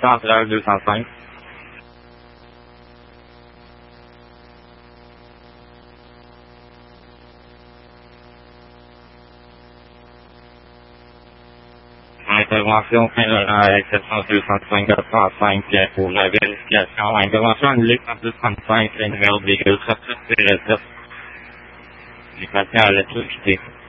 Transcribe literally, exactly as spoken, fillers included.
Centrale deux cent cinq. Intervention Saint-Laurent, exception deux cent cinq quatre cent cinq pour la vérification. Intervention annulée par deux cent trente-cinq, le numéro de véhicule soixante-sept. Les patients à l'électricité.